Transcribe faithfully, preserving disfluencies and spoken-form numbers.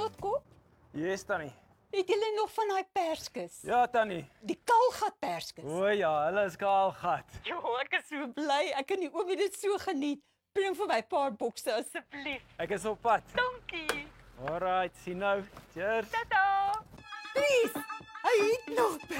Charlotte kom? Yes, Tannie. Het julle nog van daai perskes? Ja, Tannie. Die kaalgat perskes. O ja, hulle is kaalgat. Jo, ek is so bly. Ek en die oomie dit so geniet. Bring vir my 'n paar bokse asseblief. Ek is op pad. Dankie. Alright, sien nou. Cheers. Tata. Please. Hy het nog